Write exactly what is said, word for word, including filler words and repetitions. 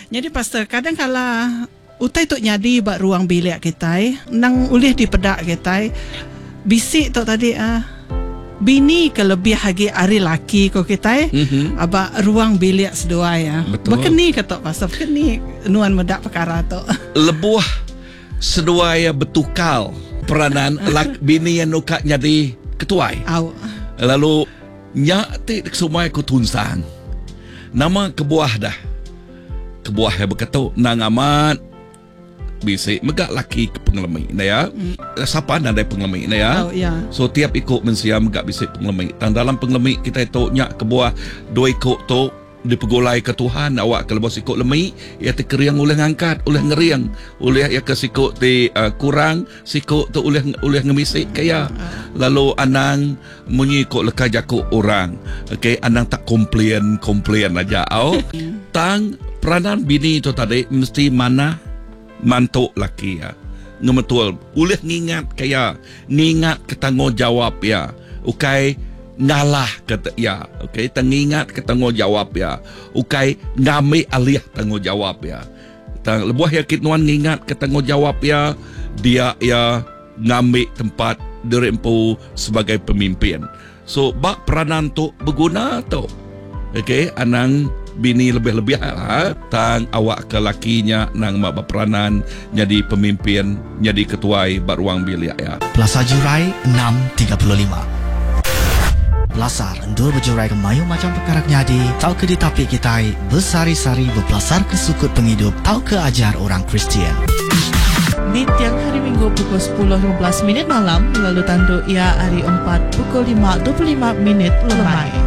Jadi pastor, kadang kala utai tok nyadi buat ruang bilik kita, nang ulih di pedak kita, bisik tok tadi ah. Bini kelebih hagi ari laki ko kita mm-hmm. aba ruang bilik sedua ya. Bekeni ketok pastor, bekeni nuan medak perkara tok. Lebuah sedua ya betukal peranan lak bini yang nuka nyadi ketuai. Au. Lalu nyak ti semua ku tunsang. Nama kebuah dah. Kebuah yang berkata nang amat bisik megak laki ke pengelemi na ya. Mm. Siapa nanda pengelemi na ya. Oh, yeah. So tiap ikut mensia megak bisik pengelemi. Dan dalam pengelemi kita itu nyak kebuah dua ikut tu dipegulai ke Tuhan awak kalau bos ikut lemi ia terkeriang oleh ngangkat oleh ngeriang oleh ia kesikut ti uh, kurang sikut tu oleh oleh ngemisik kaya lalu anang munyi ikut leka jakuk orang okey anang tak komplain komplain aja au tang peranan bini tu tadi mesti mana mantuk laki ya ngemetul oleh ngingat kaya ngingat ketanggungjawab ya okey ngalah kata ya okey tengingat ke tanggungjawab ya okey ngambil alih tanggungjawab ya tang lebuah yakit nuan ngingat ke tanggungjawab ya dia ya ngambil tempat dirempu sebagai pemimpin so bak peranan tu berguna tu okey anang bini lebih-lebih ha, tang awak ke lakinya nang mak berperanan jadi pemimpin jadi ketuai bar ruang bilik ya Plaza Jurai enam tiga puluh lima Belasar endur berjurai ke mayu macam perkara nyadi tau ke di tapi kita bersari-sari berpelasar ke sukut penghidup tau ke ajar orang Kristian. Di tiang hari Minggu pukul sepuluh lima belas minit malam lalu tanduk ia hari empat pukul lima dua puluh lima minit lemai.